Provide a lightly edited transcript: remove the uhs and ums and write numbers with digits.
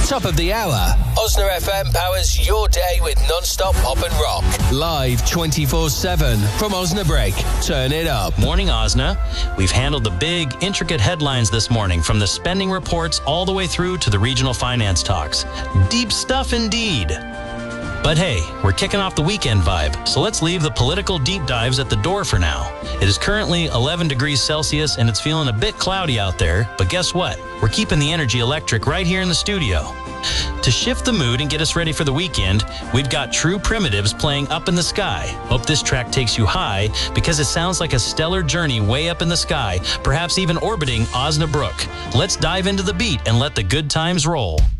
Top of the hour, Osna FM powers your day with non-stop pop and rock. Live 24/7 from Osnabrück. Turn it up. Morning, Osna. We've handled the big, intricate headlines this morning, from the spending reports all the way through to the regional finance talks. Deep stuff indeed. But hey, we're kicking off the weekend vibe, so let's leave the political deep dives at the door for now. It is currently 11 degrees Celsius and it's feeling a bit cloudy out there, but guess what? We're keeping the energy electric right here in the studio. To shift the mood and get us ready for the weekend, we've got True Primitives playing Up in the Sky. Hope this track takes you high, because it sounds like a stellar journey way up in the sky, perhaps even orbiting Osnabrück. Let's dive into the beat and let the good times roll.